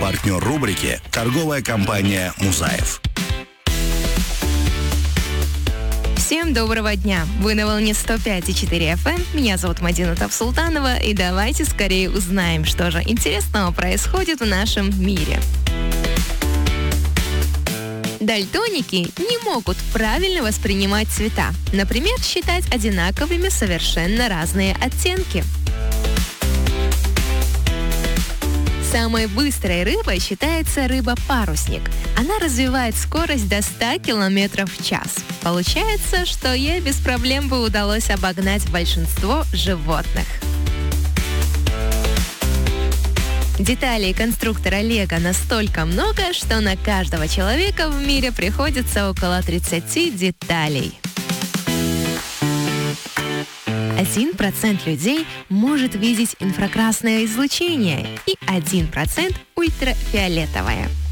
Партнер рубрики – торговая компания «Музаев». Всем доброго дня! Вы на волне 105,4 FM. Меня зовут Мадина Тавсултанова. И давайте скорее узнаем, что же интересного происходит в нашем мире. Дальтоники не могут правильно воспринимать цвета. Например, считать одинаковыми совершенно разные оттенки. Самой быстрой рыбой считается рыба-парусник. Она развивает скорость до 100 км в час. Получается, что ей без проблем бы удалось обогнать большинство животных. Деталей конструктора Лего настолько много, что на каждого человека в мире приходится около 30 деталей. 1% людей может видеть инфракрасное излучение и 1% ультрафиолетовое.